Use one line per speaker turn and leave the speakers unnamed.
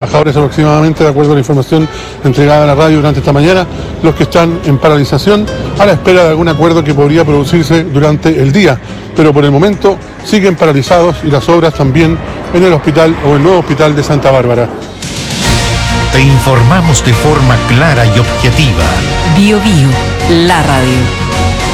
trabajadores aproximadamente, de acuerdo a la información entregada a la radio durante esta mañana, los que están en paralización a la espera de algún acuerdo que podría producirse durante el día. Pero por el momento siguen paralizados y las obras también en el hospital o el nuevo hospital de Santa Bárbara.
Te informamos de forma clara y objetiva.
Bio Bio, la radio.